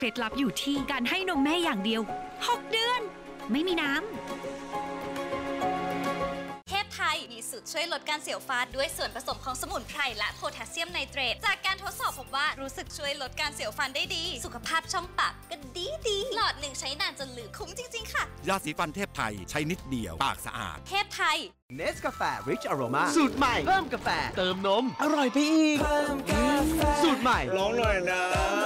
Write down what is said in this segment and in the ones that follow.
เคล็ดลับอยู่ที่การให้นมแม่อย่างเดียว6 เดือนไม่มีน้ำเทพไทยมีสูตรช่วยลดการเสียวฟันด้วยส่วนผสมของสมุนไพรและโพแทสเซียมไนเตรตจากการทดสอบพบว่ารู้สึกช่วยลดการเสียวฟันได้ดีสุขภาพช่องปากก็ดีหลอดหนึ่งใช้นานจนลืมคุ้มจริงๆค่ะยาสีฟันเทพไทยใช้นิดเดียวปากสะอาดเทพไทยเนสกาแฟ Rich Aroma สูตรใหม่เพิ่มกาแฟเติมนมอร่อยไปอีกสูตรใหม่ร้องหน่อยนะ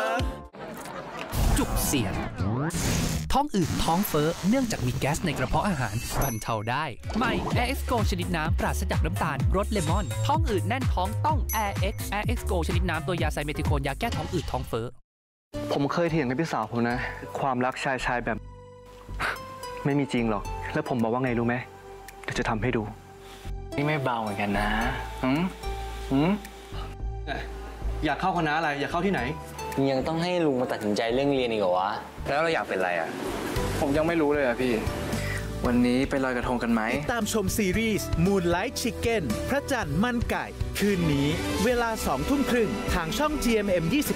จุกเสียดท้องอืดท้องเฟ้อเนื่องจากมีแก๊สในกระเพาะอาหารบรรเทาได้ใหม่ Air X Go ชนิดน้ำปราศจากน้ำตาลรสเลมอนท้องอืดแน่นท้องต้อง Air X Go ชนิดน้ำตัวยาไซเมทิโคนยาแก้ท้องอืดท้องเฟ้อผมเคยเถียงกับพี่สาวผมนะความรักชายแบบไม่มีจริงหรอกแล้วผมบอกว่าไงรู้ไหมเดี๋ยวจะทำให้ดูนี่ไม่เบาเหมือนกันนะอยากเข้าคณะอะไรอยากเข้าที่ไหนยังต้องให้ลุงมาตัดสินใจเรื่องเรียนอีกเหรอวะแล้วเราอยากเป็นอะไรอ่ะผมยังไม่รู้เลยอ่ะพี่วันนี้ไปลอยกระทงกันไหมตามชมซีรีส์ Moonlight Chicken พระจันทร์มันไก่คืนนี้เวลา 20:30 ทางช่อง GMM 25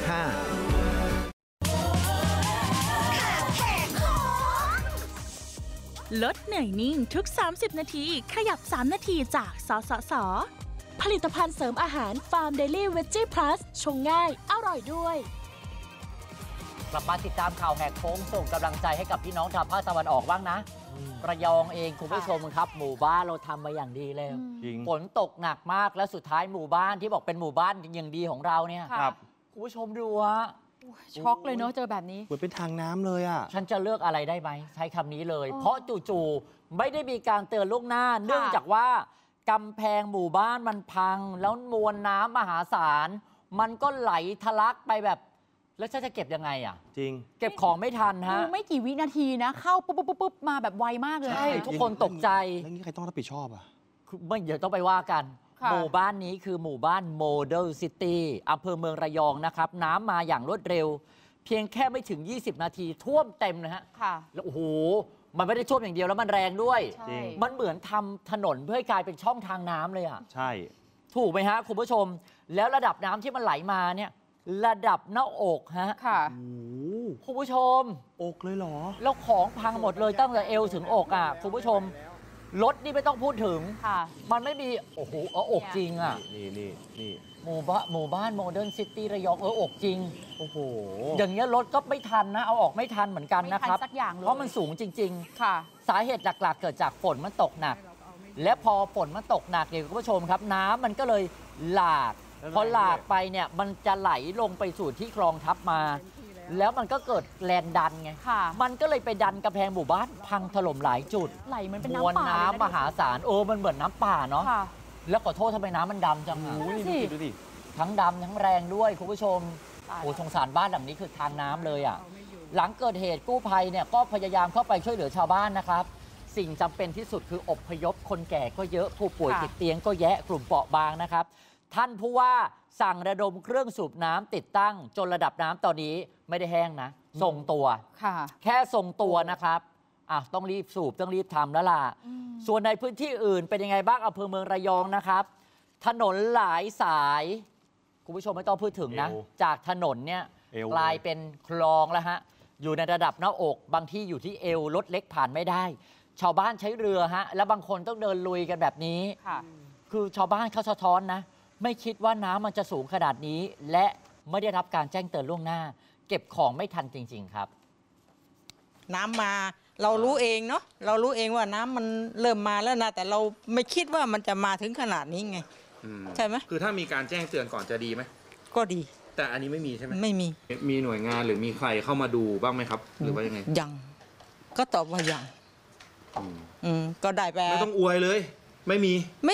ลดเหนื่อยนิ่งทุก30นาทีขยับ3นาทีจากสสส.ผลิตภัณฑ์เสริมอาหารฟาร์มเดลี่เวจจี้พลัสชงง่ายอร่อยด้วยกลับมาติดตามข่าวแหกโค้งส่งกำลังใจให้กับพี่น้องทางภาคตะวันออกบ้างนะระยองเองคุณผู้ชมครับหมู่บ้านเราทำมาอย่างดีเลยฝนตกหนักมากและสุดท้ายหมู่บ้านที่บอกเป็นหมู่บ้านอย่างดีของเราเนี่ยคุณผู้ชมดูฮะช็อกเลยเนาะเจอแบบนี้เหมือนเป็นทางน้ำเลยอ่ะฉันจะเลือกอะไรได้ไหมใช้คำนี้เลยเพราะจู่ๆไม่ได้มีการเตือนล่วงหน้าเนื่องจากว่ากำแพงหมู่บ้านมันพังแล้วมวลน้ำมหาศาลมันก็ไหลทะลักไปแบบแล้วจะเก็บยังไงอ่ะจริงเก็บของไม่ทันฮะไม่กี่วินาทีนะเข้าปุ๊บมาแบบไวมากเลยใช่ทุกคนตกใจแล้วนี่ใครต้องรับผิดชอบอ่ะไม่เดี๋ยวต้องไปว่ากันหมู่บ้านนี้คือหมู่บ้านโมเดลซิตี้อำเภอเมืองระยองนะครับน้ำมาอย่างรวดเร็วเพียงแค่ไม่ถึง20นาทีท่วมเต็มนะฮะแล้วโอ้โหมันไม่ได้ท่วมอย่างเดียวแล้วมันแรงด้วยมันเหมือนทำถนนเพื่อให้กลายเป็นช่องทางน้ำเลยอ่ะใช่ถูกไหมฮะคุณผู้ชมแล้วระดับน้ำที่มันไหลมาเนี่ยระดับหน้าอกฮะคุณผู้ชมอกเลยเหรอแล้วของพังหมดเลยตั้งแต่เอวถึงอกอ่ะคุณผู้ชมรถนี่ไม่ต้องพูดถึงมันไม่มีโอ้โหอกจริงอ่ะนี่หมู่บ้านโมเดิร์นซิตี้ระยองอกจริงโอ้โหอย่างเงี้ยรถก็ไม่ทันนะเอาออกไม่ทันเหมือนกันนะครับเพราะมันสูงจริงๆค่ะสาเหตุหลักๆเกิดจากฝนมันตกหนักและพอฝนมันตกหนักเนี่ยคุณผู้ชมครับน้ำมันก็เลยหลากพอหลากไปเนี่ยมันจะไหลลงไปสู่ที่คลองทับมาแล้วมันก็เกิดแรงดันไงมันก็เลยไปดันกำแพงหมู่บ้านพังถล่มหลายจุดไหลมันเป็นน้ำป่าน้ำมหาศาลมันเหมือนน้ำป่าเนาะแล้วขอโทษทำไมน้ำมันดำจังดูดิทั้งดำทั้งแรงด้วยคุณผู้ชมโอ้สงสารบ้านหลังนี้คือทางน้ำเลยอ่ะหลังเกิดเหตุกู้ภัยเนี่ยก็พยายามเข้าไปช่วยเหลือชาวบ้านนะครับสิ่งจำเป็นที่สุดคืออพยพคนแก่ก็เยอะผู้ป่วยติดเตียงก็แยะกลุ่มเปราะบางนะครับท่านผู้ว่าสั่งระดมเครื่องสูบน้ำติดตั้งจนระดับน้ำตอนนี้ไม่ได้แห้งนะทรงตัวแค่ทรงตัวนะครับต้องรีบสูบต้องรีบทำแล้วล่ะส่วนในพื้นที่อื่นเป็นยังไงบ้างอำเภอเมืองระยองนะครับถนนหลายสายคุณผู้ชมไม่ต้องพูดถึงนะจากถนนเนี่ยกลายเป็นคลองแล้วฮะอยู่ในระดับหน้าอกบางที่อยู่ที่เอวรถเล็กผ่านไม่ได้ชาวบ้านใช้เรือฮะแล้วบางคนต้องเดินลุยกันแบบนี้คือชาวบ้านเขาสะท้อนนะไม่คิดว่าน้ำมันจะสูงขนาดนี้และไม่ได้รับการแจ้งเตือนล่วงหน้าเก็บของไม่ทันจริงๆครับน้ำมาเรารู้เองเนาะเรารู้เองว่าน้ำมันเริ่มมาแล้วนะแต่เราไม่คิดว่ามันจะมาถึงขนาดนี้ไงใช่ไหมคือถ้ามีการแจ้งเตือนก่อนจะดีไหมก็ดีแต่อันนี้ไม่มีใช่ไหมไม่มีหน่วยงานหรือมีใครเข้ามาดูบ้างไหมครับหรือว่ายังไงยังก็ตอบว่ายังก็ได้ไปไม่ต้องอวยเลยไม่มี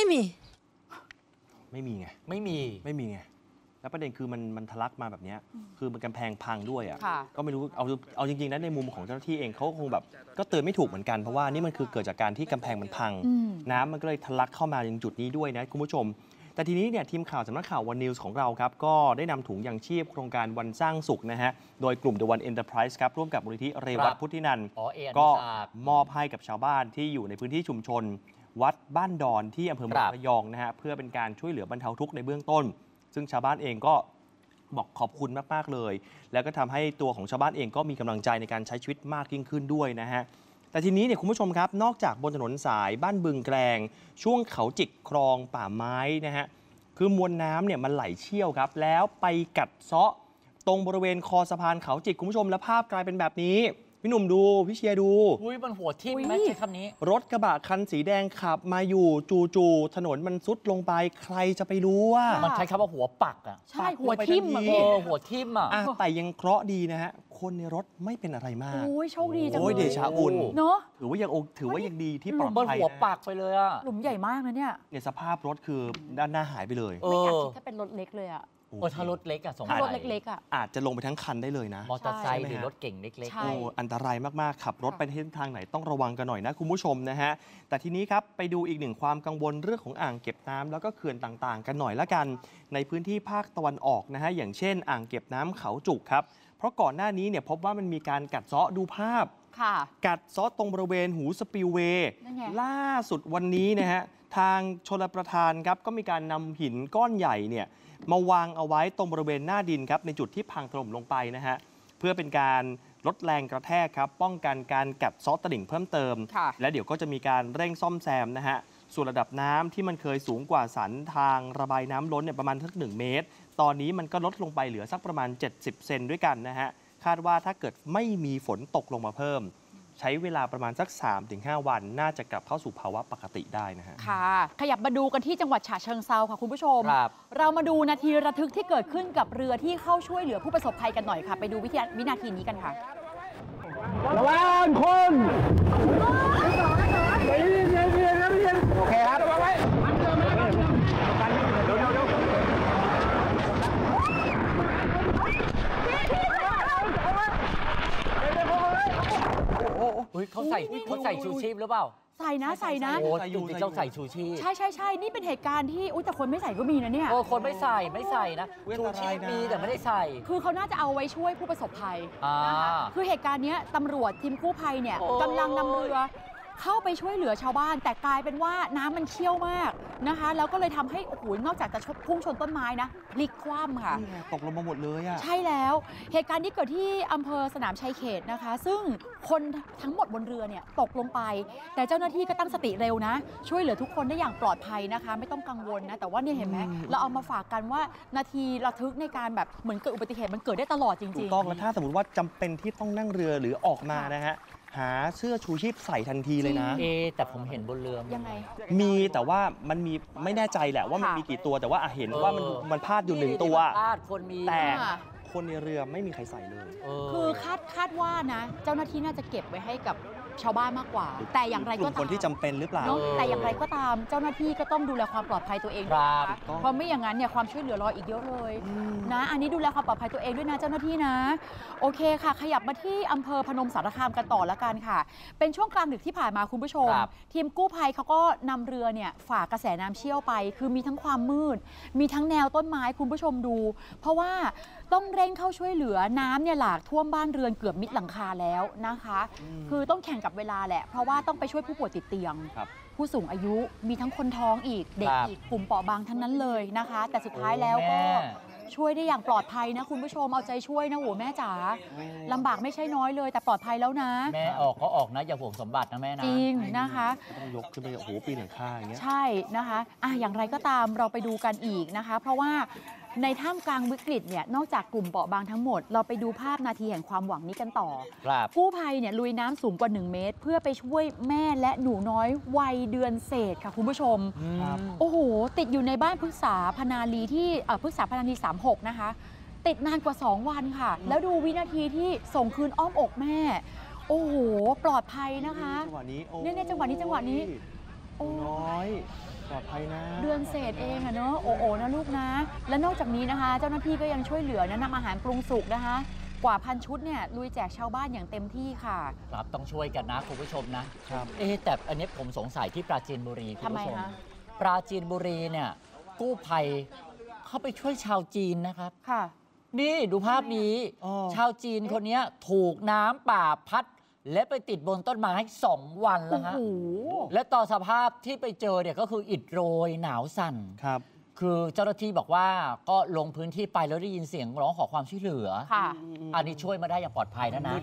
ไงไม่มีไงแล้วประเด็นคือมันทะลักมาแบบนี้คือมันกำแพงพังด้วยอ่ะก็ไม่รู้เอาจริงๆนะในมุมของเจ้าหน้าที่เองเขาคงแบบก็เตือนไม่ถูกเหมือนกันเพราะว่านี่มันคือเกิดจากการที่กำแพงมันพังน้ำมันก็เลยทะลักเข้ามาในจุดนี้ด้วยนะคุณผู้ชมแต่ทีนี้เนี่ยทีมข่าวสำนักข่าววันนิวส์ของเราครับก็ได้นำถุงยางชีพโครงการวันสร้างสุขนะฮะโดยกลุ่ม The One Enterprise ครับร่วมกับมูลนิธิเรวัตพุทธินันท์ก็มอบให้กับชาวบ้านที่อยู่ในพื้นที่ชุมชนวัดบ้านดอนที่อำเภอเมืองระยองนะฮะเพื่อเป็นการช่วยเหลือบรรเทาทุกข์ในเบื้องต้นซึ่งชาวบ้านเองก็บอกขอบคุณมากๆเลยแล้วก็ทำให้ตัวของชาวบ้านเองก็มีกำลังใจในการใช้ชีวิตมากยิ่งขึ้นด้วยนะฮะแต่ทีนี้เนี่ยคุณผู้ชมครับนอกจากบนถนนสายบ้านบึงแกลงช่วงเขาจิกคลองป่าไม้นะฮะคือมวลน้ำเนี่ยมันไหลเชี่ยวครับแล้วไปกัดเซาะตรงบริเวณคอสะพานเขาจิกคุณผู้ชมและภาพกลายเป็นแบบนี้พี่หนุ่มดูพี่เชียร์ดูอุ้ยมันหัวทิ่มไหมใช้คำนี้รถกระบะคันสีแดงขับมาอยู่จู่ๆถนนมันซุดลงไปใครจะไปรู้ว่ามันใช้คำว่าหัวปักอ่ะใช่หัวทิ่มหัวทิ่มอ่ะแต่ยังเคราะห์ดีนะฮะคนในรถไม่เป็นอะไรมากโอ้ยโชคดีจังเลยโอ้ยเดชะบุญเนาะถือว่ายังดีที่ปลอดภัยหัวปักไปเลยอ่ะหลุมใหญ่มากนะเนี่ยสภาพรถคือด้านหน้าหายไปเลยไม่อยากคิดถ้าเป็นรถเล็กเลยอ่ะถ้ารถเล็กอ่ะรถเล็กๆอ่ะอาจจะลงไปทั้งคันได้เลยนะมอเตอร์ไซค์หรือรถเก่งเล็กๆโอ้อันตรายมากๆขับรถไปเส้นทางไหนต้องระวังกันหน่อยนะคุณผู้ชมนะฮะแต่ทีนี้ครับไปดูอีกหนึ่งความกังวลเรื่องของอ่างเก็บน้ำแล้วก็เขื่อนต่างๆกันหน่อยละกันในพื้นที่ภาคตะวันออกนะฮะอย่างเช่นอ่างเก็บน้ำเขาจุกครับเพราะก่อนหน้านี้เนี่ยพบว่ามันมีการกัดเซาะดูภาพกัดเซาะตรงบริเวณหูสปิลเวย์ล่าสุดวันนี้นะฮะทางชลประทานครับก็มีการนำหินก้อนใหญ่เนี่ยมาวางเอาไว้ตรงบริเวณหน้าดินครับในจุดที่พังถล่มลงไปนะฮะเพื่อเป็นการลดแรงกระแทกครับป้องกันการกัดเซาะตลิ่งเพิ่มเติมและเดี๋ยวก็จะมีการเร่งซ่อมแซมนะฮะส่วนระดับน้ำที่มันเคยสูงกว่าสันทางระบายน้ำล้นเนี่ยประมาณสัก1 เมตรตอนนี้มันก็ลดลงไปเหลือสักประมาณ70 เซนด้วยกันนะฮะคาดว่าถ้าเกิดไม่มีฝนตกลงมาเพิ่มใช้เวลาประมาณสัก 3-5 วันน่าจะกลับเข้าสู่ภาวะปกติได้นะฮะค่ะขยับมาดูกันที่จังหวัดฉะเชิงเทราค่ะคุณผู้ชมเรามาดูนาทีระทึกที่เกิดขึ้นกับเรือที่เข้าช่วยเหลือผู้ประสบภัยกันหน่อยค่ะไปดูวินาทีนี้กันค่ะระวังคนโอเคครับระวังไว้เขาใส่ชูชีพหรือเปล่าใส่นะโอ้จริงๆต้องใส่ชูชีพใช่นี่เป็นเหตุการณ์ที่แต่คนไม่ใส่ก็มีนะเนี่ยคนไม่ใส่นะชูชีพมีแต่ไม่ได้ใส่คือเขาน่าจะเอาไว้ช่วยผู้ประสบภัยนะคะคือเหตุการณ์นี้ตำรวจทีมกู้ภัยเนี่ยกำลังนำเรือเข้าไปช่วยเหลือชาวบ้านแต่กลายเป็นว่าน้ำมันเชี่ยวมากนะคะแล้วก็เลยทำให้โอ้โหนอกจากจะพุ่งชนต้นไม้นะพลิกคว่ำค่ะตกลงมาหมดเลยอ่ะใช่แล้วเหตุการณ์ที่เกิดที่อำเภอสนามชัยเขตนะคะซึ่งคนทั้งหมดบนเรือเนี่ยตกลงไปแต่เจ้าหน้าที่ก็ตั้งสติเร็วนะช่วยเหลือทุกคนได้อย่างปลอดภัยนะคะไม่ต้องกังวลนะแต่ว่าเนี่ยเห็นไหมเราเอามาฝากกันว่านาทีระทึกในการแบบเหมือนเกิดอุบัติเหตุมันเกิดได้ตลอดจริงๆถูกต้องแล้วถ้าสมมติว่าจำเป็นที่ต้องนั่งเรือหรือออกมานะฮะหาเสื้อชูชีพใส่ทันทีเลยนะแต่ผมเห็นบนเรือยังไงมีแต่ว่ามันมีไม่แน่ใจแหละว่ามันมีกี่ตัวแต่ว่าเห็นว่ามันพาดอยู่1 ตัวแต่คนในเรือไม่มีใครใส่เลยคือคาดว่านะเจ้าหน้าที่น่าจะเก็บไว้ให้กับชาวบ้านมากกว่าแต่อย่างไรก็ตามคนที่จำเป็นหรือเปล่าแต่อย่างไรก็ตามเจ้าหน้าที่ก็ต้องดูแลความปลอดภัยตัวเองนะคะเพราะไม่อย่างนั้นเนี่ยความช่วยเหลือรออีกเยอะเลยนะอันนี้ดูแลความปลอดภัยตัวเองด้วยนะเจ้าหน้าที่นะโอเคค่ะขยับมาที่อำเภอพนมสารคามกันต่อละกันค่ะเป็นช่วงกลางดึกที่ผ่านมาคุณผู้ชมทีมกู้ภัยเขาก็นำเรือเนี่ยฝ่ากระแสน้ำเชี่ยวไปคือมีทั้งความมืดมีทั้งแนวต้นไม้คุณผู้ชมดูเพราะว่าต้องเร่งเข้าช่วยเหลือน้ำเนี่ยหลากท่วมบ้านเรือนเกือบมิดหลังคาแล้วนะคะคือต้องแข่งกับเวลาแหละเพราะว่าต้องไปช่วยผู้ป่วยติดเตียงผู้สูงอายุมีทั้งคนท้องอีกเด็กอีกกลุ่มเปราะบางทั้งนั้นเลยนะคะแต่สุดท้ายแล้วก็ช่วยได้อย่างปลอดภัยนะคุณผู้ชมเอาใจช่วยนะโหแม่จ๋าลำบากไม่ใช่น้อยเลยแต่ปลอดภัยแล้วนะแม่ออกก็ออกนะอย่าห่วงสมบัตินะแม่นะจริงนะคะต้องยกขึ้นไปโอ้โหปีนหลังคาอย่างเงี้ยใช่นะคะอย่างไรก็ตามเราไปดูกันอีกนะคะเพราะว่าในท่ามกลางวิกฤตเนี่ยนอกจากกลุ่มเปราะบางทั้งหมดเราไปดูภาพนาทีแห่งความหวังนี้กันต่อกู้ภัยเนี่ยลุยน้ำสูงกว่า1 เมตรเพื่อไปช่วยแม่และหนูน้อยวัยเดือนเศษค่ะคุณผู้ชมโอ้โหติดอยู่ในบ้านพฤกษาพนาลีที่พฤกษาพนาลี36นะคะติดนานกว่า2 วันค่ะแล้วดูวินาทีที่ส่งคืนอ้อมอกแม่โอ้โหปลอดภัยนะคะจังหวะนี้เนี่ยจังหวะนี้โอ้น้อยปลอดภัยนะเดือนเศษเองอะเนอะโอ้นะลูกนะและนอกจากนี้นะคะเจ้าหน้าที่ก็ยังช่วยเหลือนะนำอาหารปรุงสุกนะคะกว่า1,000 ชุดเนี่ยลุยแจกชาวบ้านอย่างเต็มที่ค่ะครับต้องช่วยกันนะคุณผู้ชมนะครับแต่อันนี้ผมสงสัยที่ปราจีนบุรีคุณผู้ชมปราจีนบุรีเนี่ยกู้ภัยเข้าไปช่วยชาวจีนนะครับค่ะนี่ดูภาพนี้ชาวจีนคนนี้ถูกน้ำป่าพัดและไปติดบนต้นไม้2 วันแล้วฮะและต่อสภาพที่ไปเจอเนี่ยก็คืออิดโรยหนาวสั่นครับคือเจ้าหน้าที่บอกว่าก็ลงพื้นที่ไปแล้วได้ยินเสียงร้องขอความช่วยเหลือค่ะอันนี้ช่วยมาได้อย่างปลอดภัยนะ